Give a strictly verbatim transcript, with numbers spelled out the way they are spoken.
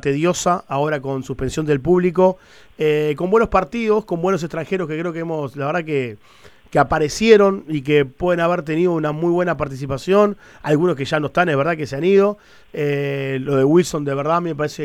tediosa, ahora con suspensión del público, eh, con buenos partidos, con buenos extranjeros que creo que hemos, la verdad que, que aparecieron y que pueden haber tenido una muy buena participación, algunos que ya no están, es verdad que se han ido, eh, lo de Wilson de verdad me parece